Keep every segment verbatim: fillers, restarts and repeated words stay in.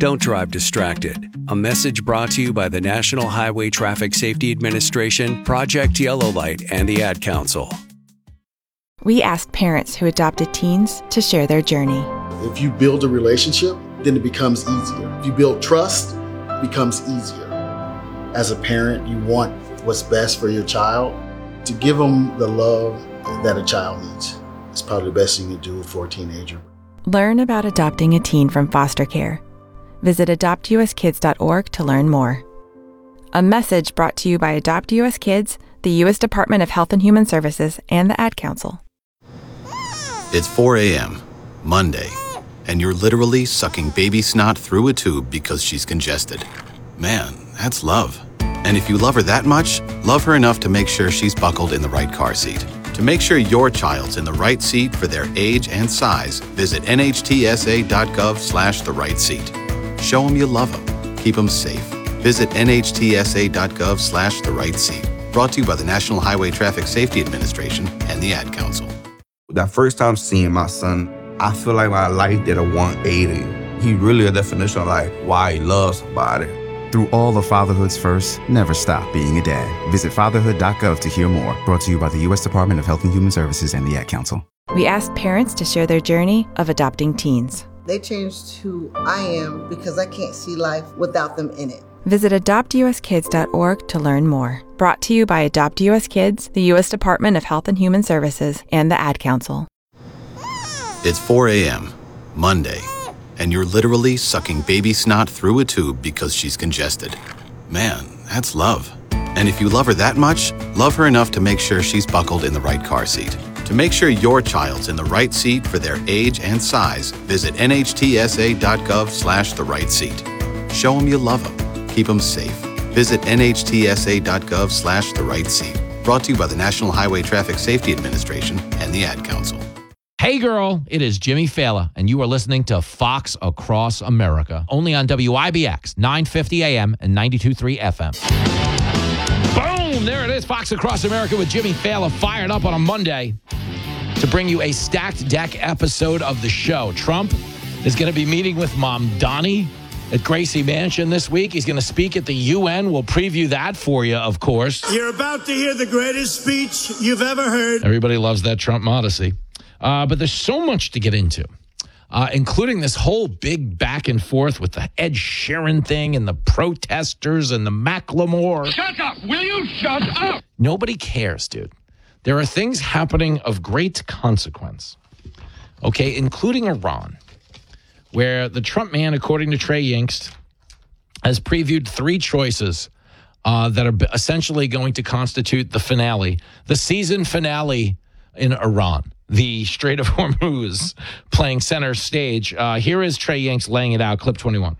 Don't drive distracted. A message brought to you by the National Highway Traffic Safety Administration, Project Yellow Light, and the Ad Council. We asked parents who adopted teens to share their journey. If you build a relationship, then it becomes easier. If you build trust, it becomes easier. As a parent, you want what's best for your child. To give them the love that a child needs is probably the best thing you can do for a teenager. Learn about adopting a teen from foster care. Visit adopt u s kids dot org to learn more. A message brought to you by Adopt U S Kids, the U S Department of Health and Human Services, and the Ad Council. It's four a.m., Monday, and you're literally sucking baby snot through a tube because she's congested. Man, that's love. And if you love her that much, love her enough to make sure she's buckled in the right car seat. To make sure your child's in the right seat for their age and size, visit N H T S A dot gov slash the right seat. Show them you love them. Keep them safe. Visit N H T S A dot gov slash the right seat. Brought to you by the National Highway Traffic Safety Administration and the Ad Council. That first time seeing my son, I feel like my life did a one eighty. He really a definition of like why he loves somebody. Through all of fatherhood's first, never stop being a dad. Visit fatherhood dot gov to hear more. Brought to you by the U S Department of Health and Human Services and the Ad Council. We asked parents to share their journey of adopting teens. They changed who I am because I can't see life without them in it. Visit adopt u s kids dot org to learn more. Brought to you by Adopt U S Kids, the U S Department of Health and Human Services, and the Ad Council. It's four a.m., Monday, and you're literally sucking baby snot through a tube because she's congested. Man, that's love. And if you love her that much, love her enough to make sure she's buckled in the right car seat. To make sure your child's in the right seat for their age and size, visit N H T S A dot gov slash the right seat. Show them you love them. Keep them safe. Visit N H T S A dot gov slash the right seat. Brought to you by the National Highway Traffic Safety Administration and the Ad Council. Hey girl, it is Jimmy Fallon, and you are listening to Fox Across America, only on W I B X, nine fifty A M and ninety-two point three F M. Boom! There it is, Fox Across America with Jimmy Fallon, fired up on a Monday to bring you a stacked deck episode of the show. Trump is going to be meeting with Mom Donnie at Gracie Mansion this week. He's going to speak at the U N. We'll preview that for you, of course. You're about to hear the greatest speech you've ever heard. Everybody loves that Trump modesty. Uh, but there's so much to get into, uh, including this whole big back and forth with the Ed Sheeran thing and the protesters and the Macklemore. Shut up! Will you shut up? Nobody cares, dude. There are things happening of great consequence, okay, including Iran, where the Trump man, according to Trey Yingst, has previewed three choices uh, that are essentially going to constitute the finale, the season finale in Iran. The Strait of Hormuz playing center stage. Uh, here is Trey Yingst laying it out, clip twenty-one.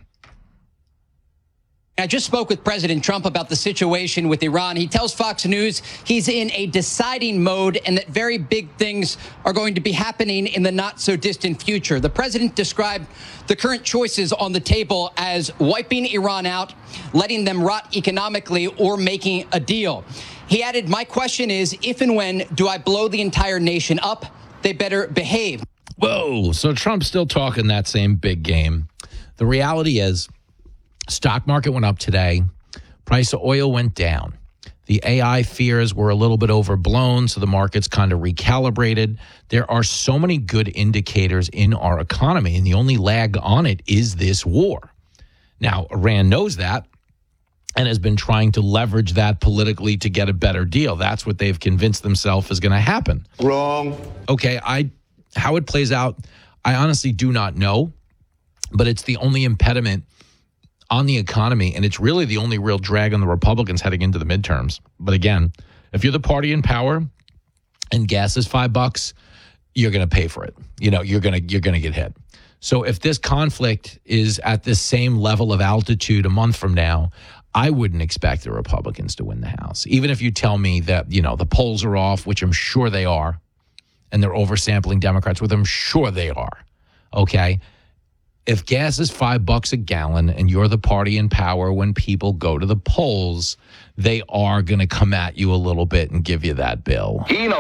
I just spoke with President Trump about the situation with Iran. He tells Fox News he's in a deciding mode and that very big things are going to be happening in the not-so-distant future. The president described the current choices on the table as wiping Iran out, letting them rot economically, or making a deal. He added, my question is, if and when do I blow the entire nation up? They better behave. Whoa. So Trump's still talking that same big game. The reality is, stock market went up today. Price of oil went down. The A I fears were a little bit overblown, so the market's kind of recalibrated. There are so many good indicators in our economy, and the only lag on it is this war. Now, Iran knows that and has been trying to leverage that politically to get a better deal. That's what they've convinced themselves is going to happen. Wrong. Okay, I how it plays out, I honestly do not know, but it's the only impediment on the economy, and it's really the only real drag on the Republicans heading into the midterms. But again, if you're the party in power and gas is five bucks, you're going to pay for it. You know, you're going to you're going to get hit. So if this conflict is at the same level of altitude a month from now, I wouldn't expect the Republicans to win the House. Even if you tell me that, you know, the polls are off, which I'm sure they are, and they're oversampling Democrats, which I'm sure they are, okay? If gas is five bucks a gallon and you're the party in power when people go to the polls, they are going to come at you a little bit and give you that bill. He knows.